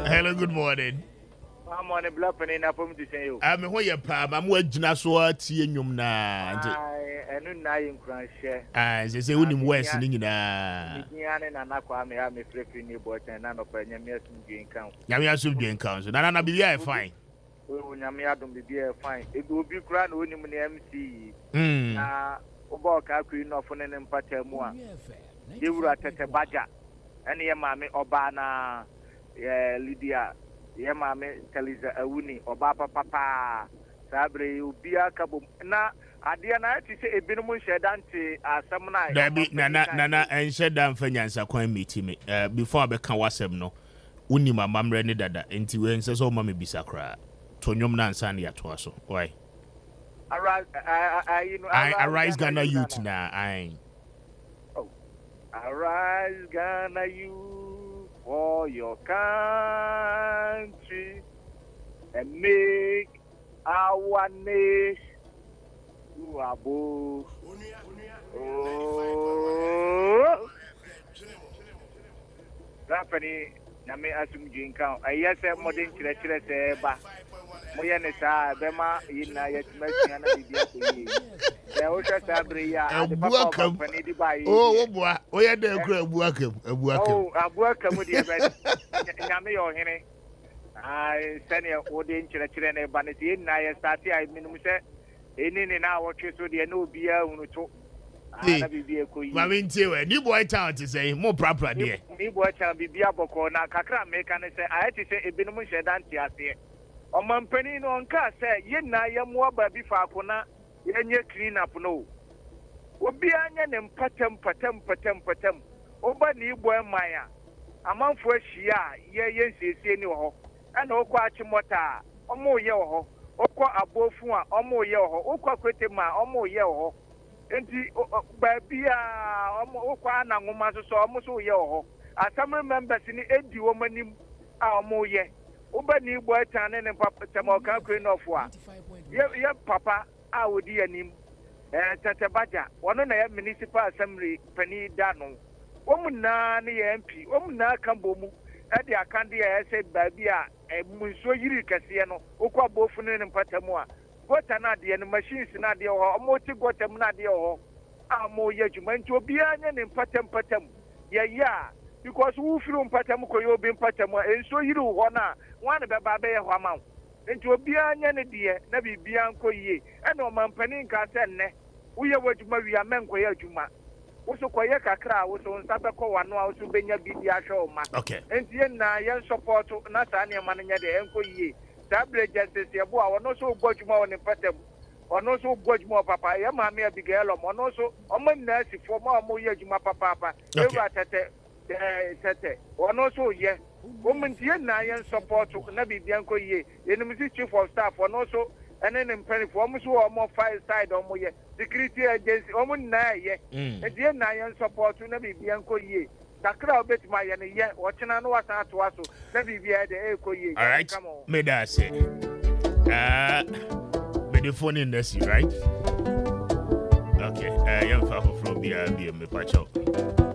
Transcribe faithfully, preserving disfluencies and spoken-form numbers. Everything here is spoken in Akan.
Hello, good morning. I'm on a black pen in Apple to say you. I'm here, Pam. I'm with Jinaswa, Tienum. I know nine crash. Ah, they say, Unim West in Nina. Yan and Aquame, I'm a free new boy and none of a Yamias in count. Yamia should be in council. Nana be there, fine. Oh, Yamia don't be there, fine. It will be grand when you M C. Hm. Ah, Oboka Queen of an empathy more. You were at a badger. And your mammy Obana, Lydia. Ye mame Teliza Awuni Obapa Papa Sabre Ubia Kabum na adia na ti se ebinumu hyedanti asamna Dabi nana nana enhye dan fanyansa kwan meti me eh before be kan wasem no uni mamamre ne dada enti we nse so mama bisa kra tonwom na nsa ne yato aso why arise I know arise Ghana youth na I oh arise Ghana youth for your country and make our nation to above. Oh, Rapani, Name Asum Jinka. I yes, a modern chile ba. Moyanesa, Bema, Yina, yet Messiana, the Osha Sabria, and the Papa Company by. Oh, boy, we had a great welcome. A welcome. Oh, I welcome with you, Name or Henry. I send you all the children and vanity. I started, I mean, in in our church, so the no beer on the top. Mammy, new boy town to say more proper, dear. Me boy shall be Biaboko, now Kakra make and say, I had to say a binomu shedanti. On my penny on car say, Yen na yamwa baby fakona, yen ye clean up no. Obianya and patem patem patem patem. Oba ni boy maya. A month for shia, ye yes, ye see no ho. And okwa chimota, omo ye ho. Okwa abofua, omo ye ho. Okwa kwetema, omo ye ho. Enti baby a omo okwa na ngoma so omo so ye ho. Asam members ni edi womanim a omo ye. Uba ni boy tane ne papa tamoka queen of wa. Ye papa a wodi anim. Eh Tatebaja, one na municipal assembly pani dano. Omu na ne M P, omu na kambo mu. E de akande ya say baby a munso yiri kase no. Okwa bofu ne mpatamu a. Gota na de ne machines na de ho. Omo ti gota mu na de ho. A mo ye djuma nti obi anya ne mpatam patam. Ye ya because who feel mpatam ko yo bi mpatam enso yiri ho na one beba be ho ama nti obi anya ne de na bibia nko yie e na omampani nka se nne wo ye wadjuma wi amenko ye adjuma wo so koye kakra wo so nsa be ko wano a wo so benya bibia hwe ma nti ye na ye support na sa ne ma nya de enko yie table justice ye bo a wono so gbodjuma woni mpatam ono so gbodjuma papa ye ma me Abigail ono so omo na asifo ma omo ye adjuma papa papa e wa tete eh tete ono so ye women tie na yen support na bibian ko ye enim si chief of staff ono so ene ne mpani fo omo so omo fire side omo ye security agency omo na ye e die na yen support na bibian ko ye takra obetima ye ne ye wo chena no wasa ato aso na bibia de e ko ye all right me da say ah be the phone in this right okay uh yen fa for bia bia me pacho